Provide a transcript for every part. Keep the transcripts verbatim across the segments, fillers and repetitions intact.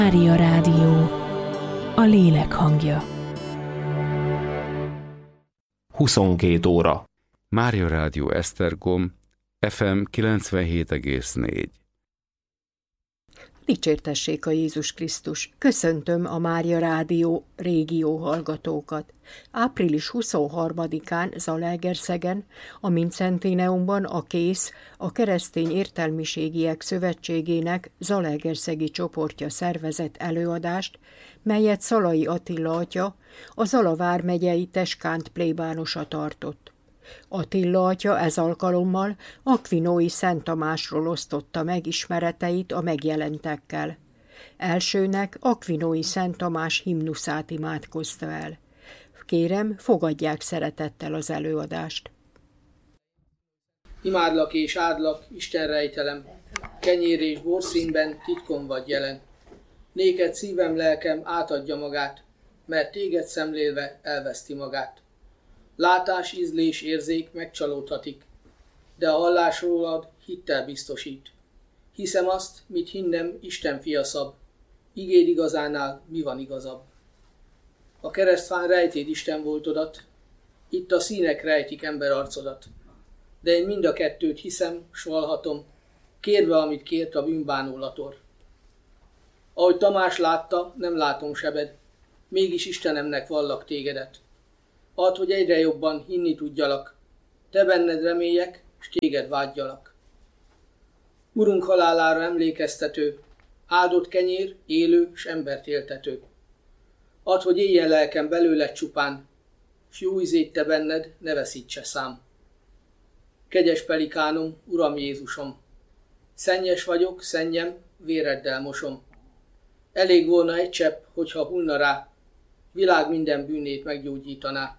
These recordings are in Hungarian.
Mária Rádió, a lélek hangja. huszonkét óra. Mária Rádió Esztergom, ef em kilencvenhét egész négy. Dicsértessék a Jézus Krisztus! Köszöntöm a Mária Rádió régió hallgatókat. április huszonharmadikán Zalaegerszegen, a Mincentineumban a KÉSZ, a Keresztény Értelmiségiek Szövetségének zalaegerszegi csoportja szervezett előadást, melyet Szalai Attila atya, a Zala vármegyei teskánt plébánosa tartott. Attila atya ez alkalommal Akvinói Szent Tamásról osztotta meg ismereteit a megjelentekkel. Elsőnek Akvinói Szent Tamás himnuszát imádkozta el. Kérem, fogadják szeretettel az előadást. Imádlak és áldlak, Isten rejtelem, kenyér és borszínben titkon vagy jelen. Néked szívem, lelkem átadja magát, mert téged szemlélve elveszti magát. Látás, ízlés, érzék megcsalódhatik, de a hallás rólad hittel biztosít. Hiszem azt, mit hinnem, Isten fia szab, igéd igazánál mi van igazabb. A keresztfán rejtéd Isten voltodat, itt a színek rejtik ember arcodat. De én mind a kettőt hiszem, s vallhatom, kérve, amit kért a bűnbánó lator. Ahogy Tamás látta, nem látom sebed, mégis Istenemnek vallak tégedet. Add, hogy egyre jobban hinni tudjalak, te benned reméljek, s téged vágyjalak. Urunk halálára emlékeztető, áldott kenyér, élő, s embert éltető. Add, hogy éljen lelkem belőled csupán, s jó ízét te benned ne veszítse szám. Kegyes pelikánom, Uram Jézusom, szennyes vagyok, szennyem, véreddel mosom. Elég volna egy csepp, hogyha hunna rá, világ minden bűnét meggyógyítaná.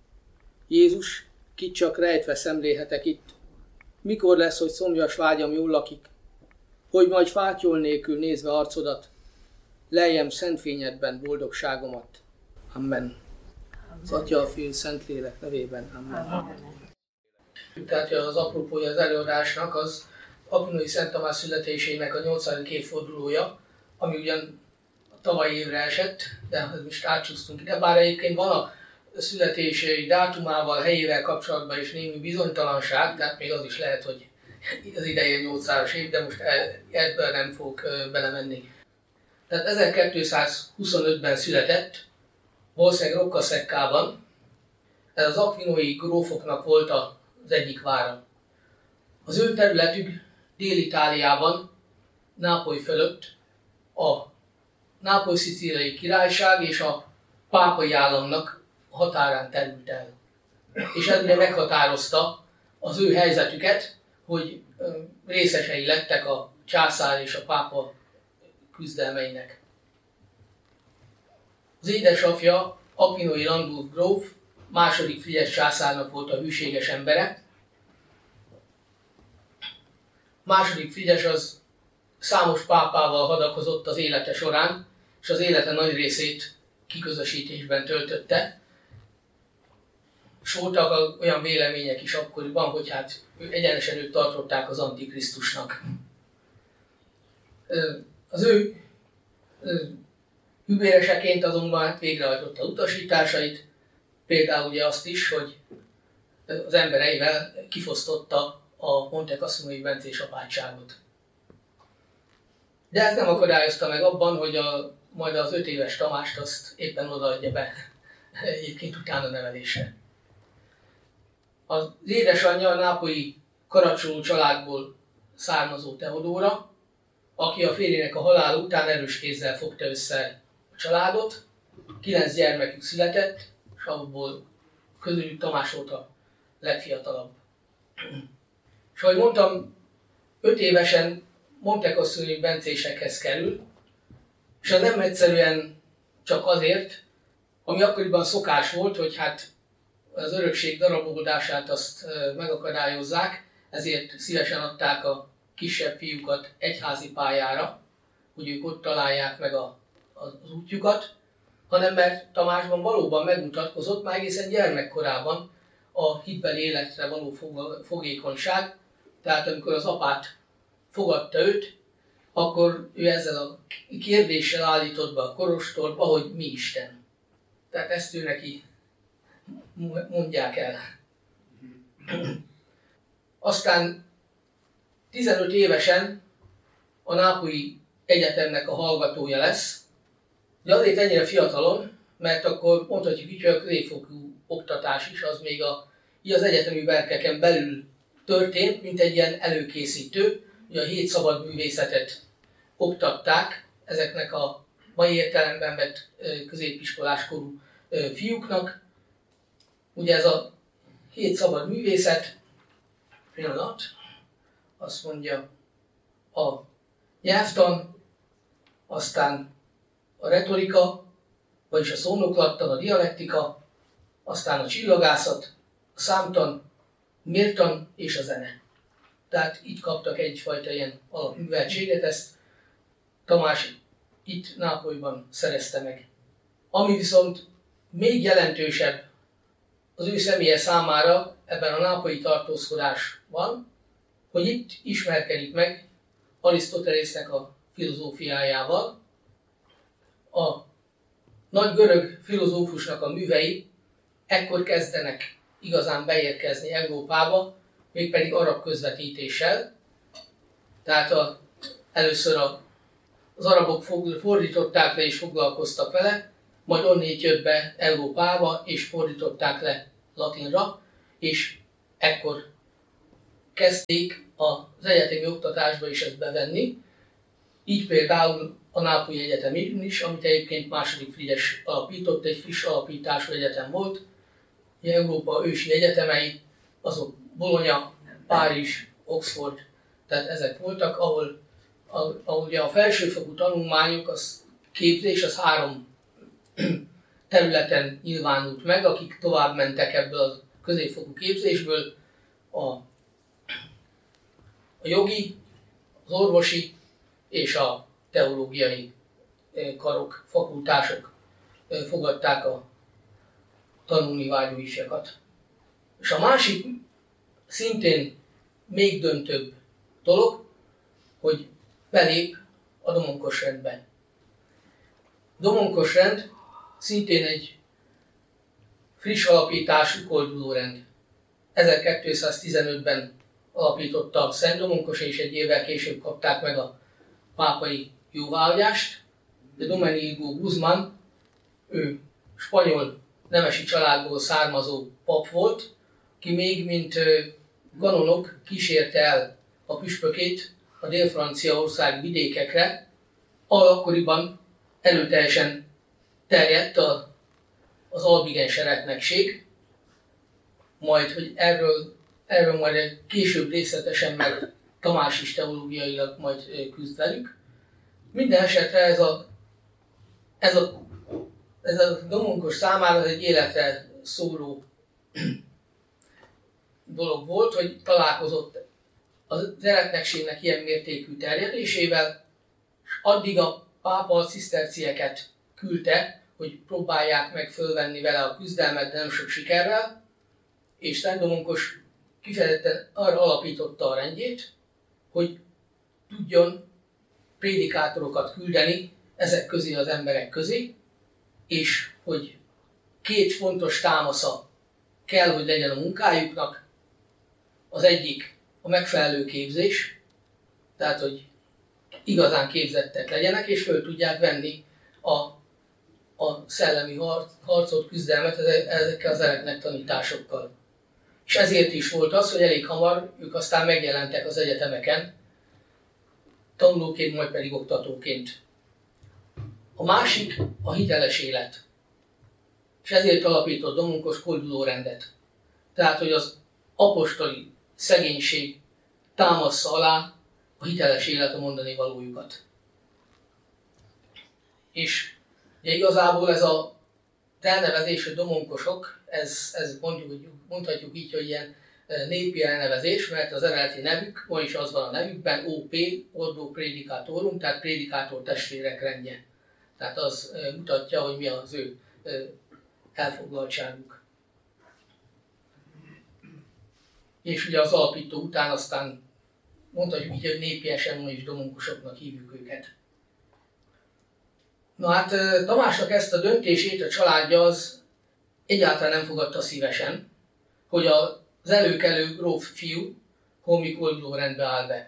Jézus, kit csak rejtve szemlélhetek itt, mikor lesz, hogy szomjas vágyam jól lakik, hogy majd fátyol nélkül nézve arcodat, leljem szent fényedben boldogságomat. Amen. Az Atya, a Fiú, Szentlélek nevében. Amen. Amen. Tehát az apropója az előadásnak az Akvinói Szent Tamás születésének a nyolcadik évfordulója, ami ugyan a tavalyi évre esett, de most átcsúsztunk ide, bár egyébként van a születési dátumával, helyével kapcsolatban is némi bizonytalanság, tehát még az is lehet, hogy az idei nyolcszázas év, de most ebből nem fogok belemenni. Tehát ezerkétszázhuszonötben született, valószínűleg Roccasecában, ez az akvinói grófoknak volt az egyik vára. Az ő területük Dél-Itáliában, Nápoly fölött a Nápoly-Szicíliai Királyság és a pápai államnak határán terült el. És ez ugye meghatározta az ő helyzetüket, hogy részesei lettek a császár és a pápa küzdelmeinek. Az édesapja, Akvinói Landulf gróf, második Frigyes császárnak volt a hűséges embere. Második Frigyes az számos pápával hadakozott az élete során, és az élete nagy részét kiközösítésben töltötte. És voltak olyan vélemények is akkoriban, hogy hát egyenesen őt tartották az Antikrisztusnak. Az ő hűbéreseként azonban végrehajtotta utasításait, például ugye azt is, hogy az embereivel kifosztotta a Monte Cassinoi bencés apátságot. De ez nem akadályozta meg abban, hogy a, majd az öt éves Tamást azt éppen odaadja be egyébként utána nevelésre. Az édesanyja a nápolyi Caracciolo családból származó Teodóra, aki a férjének a halála után erős kézzel fogta össze a családot. Kilenc gyermekük született, és abból közülük Tamás volt a legfiatalabb. És ahogy mondtam, öt évesen Monte Cassinoi bencésekhez kerül, és ez nem egyszerűen csak azért, ami akkoriban szokás volt, hogy hát az örökség darabolódását azt megakadályozzák, ezért szívesen adták a kisebb fiúkat egyházi pályára, hogy ők ott találják meg a, az útjukat, hanem mert Tamásban valóban megmutatkozott már egészen gyermekkorában a hitbeli életre való fogékonyság, tehát amikor az apát fogadta őt, akkor ő ezzel a kérdéssel állított be a kolostorba, hogy mi Isten. Tehát ezt ő neki mondják el. Aztán tizenöt évesen a Nápolyi Egyetemnek a hallgatója lesz, de azért ennyire fiatalon, mert akkor mondhatjuk így, hogy a középfokú oktatás is az még a, az egyetemi berkeken belül történt, mint egy ilyen előkészítő. Ugye a hét szabad művészetet oktatták ezeknek a mai értelemben vett középiskolás korú fiúknak. Ugye ez a hét szabad művészet, pillanat, azt mondja a nyelvtan, aztán a retorika, vagyis a szónoklattan, a dialektika, aztán a csillagászat, a számtan, mértan és a zene. Tehát itt kaptak egyfajta ilyen alapműveltséget, ezt Tamás itt Nápolyban szerezte meg. Ami viszont még jelentősebb az ő személye számára ebben a nápolyi tartózkodásban, hogy itt ismerkedik meg Arisztotelésznek a filozófiájával. A nagy görög filozófusnak a művei ekkor kezdenek igazán beérkezni Európába, mégpedig arab közvetítéssel. Tehát a, először a, az arabok fordították le és foglalkoztak vele, majd onnét jött be Európába és fordították le latinra, és ekkor kezdték az egyetemi oktatásba is ezt bevenni. Így például a Nápolyi Egyetem is, amit egyébként második Frigyes alapított, egy friss alapítású egyetem volt. Európa ősi egyetemei, azok Bologna, Párizs, Oxford, tehát ezek voltak, ahol, ahol ugye a felsőfokú tanulmányok, az képzés, az három területen nyilvánult meg, akik tovább mentek ebből a középfokú képzésből, a, a jogi, az orvosi és a teológiai karok, fakultások fogadták a tanulni vágyó ifjakat. És a másik, szintén még döntőbb dolog, hogy belép a domonkos rendbe. Domonkos rend szintén egy friss alapítású kolduló rend. ezerkétszáztizenötben alapította Szent Domonkos, és egy évvel később kapták meg a pápai jóváhagyást. De Domenico Guzmán, ő spanyol nemesi családból származó pap volt, ki még mint kanonok kísérte el a püspökét a dél-franciaországi vidékekre, ahol akkoriban erőteljesen terjedt a, az albigen seregnekség, majd, hogy erről, erről majd később részletesen meg Tamás is teológiailag majd küzd velük. Minden esetre ez a, ez a, ez a Domonkos számára egy életre szóló dolog volt, hogy találkozott az eretnekségnek ilyen mértékű terjedésével, és addig a pápa a cisztercieket küldte, hogy próbálják meg fölvenni vele a küzdelmet, de nem sok sikerrel, és Szent Domonkos kifejezetten arra alapította a rendjét, hogy tudjon prédikátorokat küldeni ezek közé az emberek közé, és hogy két fontos támasza kell, hogy legyen a munkájuknak. Az egyik a megfelelő képzés, tehát hogy igazán képzettek legyenek, és föl tudják venni a, a szellemi harc, harcot, küzdelmet ezekkel az eretnek tanításokkal. És ezért is volt az, hogy elég hamar ők aztán megjelentek az egyetemeken, tanulóként, majd pedig oktatóként. A másik a hiteles élet. És ezért alapított Domonkos kolduló rendet. Tehát, hogy az apostoli szegénység támassza alá a hiteles élet, a mondani valójukat. És ugye igazából ez a elnevezés, hogy domonkosok, ez, ez mondjuk, mondhatjuk így, hogy ilyen népi elnevezés, mert az eredeti nevük, ma is az van a nevükben, ó pé, Ordo Predicatorum, tehát prédikátor testvérek rendje. Tehát az mutatja, hogy mi az ő elfoglaltságuk. És ugye az alapító után aztán mondhatjuk így, hogy népiesen ma is domonkosoknak hívjuk őket. Na hát Tamásnak ezt a döntését a családja az egyáltalán nem fogadta szívesen, hogy az előkelő gróf fiú holmi koldulórendbe áll be.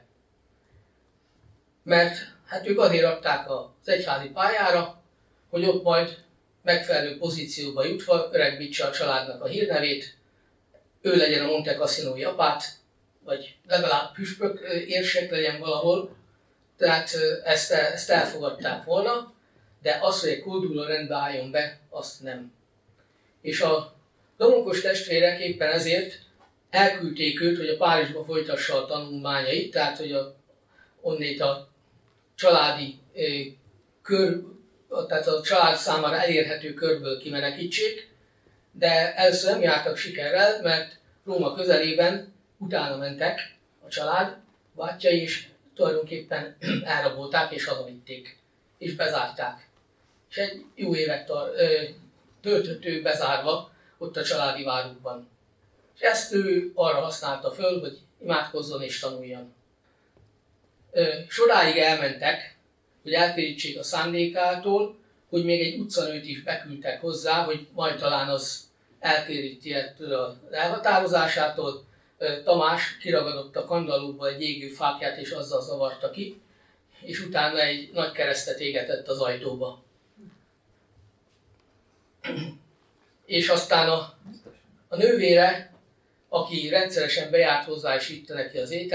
Mert hát ők azért adták az egyházi pályára, hogy ott majd megfelelő pozícióba jutva öregbítse a családnak a hírnevét, ő legyen a Monte Cassinói apát, vagy legalább püspök érsek legyen valahol, tehát ezt, ezt elfogadták volna, de az, hogy egy koldulórendbe álljon be, azt nem. És a domonkos testvérek éppen ezért elküldték őt, hogy a Párizsba folytassa a tanulmányait, tehát hogy a, onnét a családi eh, kör, tehát a család számára elérhető körből kimenekítsék, de először nem jártak sikerrel, mert Róma közelében utána mentek a család bátyjai, és tulajdonképpen elrabolták és hazavitték, és bezárták. És egy jó évet tar- ö, töltött ő bezárva ott a családi várukban. És ezt ő arra használta föl, hogy imádkozzon és tanuljon. Ö, soráig elmentek, hogy eltérítsék a szándékától, hogy még egy utcanőt is beküldtek hozzá, hogy majd talán az eltéríti ettől az elhatározásától. Tamás kiragadott a kandallóba egy égő fákját, és azzal zavarta ki, és utána egy nagy keresztet égetett az ajtóba. És aztán a, a nővére, aki rendszeresen bejárt hozzá és vitte neki az ételt,